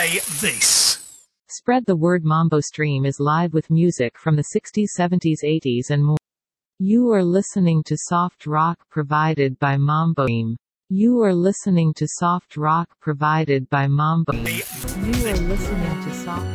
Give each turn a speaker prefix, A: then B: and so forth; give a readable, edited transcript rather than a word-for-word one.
A: Play this.
B: Spread the word. Mambo Stream is live with music from the 60s, 70s, 80s and more. You are listening to soft rock provided by Mambo Stream. You are listening to soft rock provided by Mambo Stream. You are listening to soft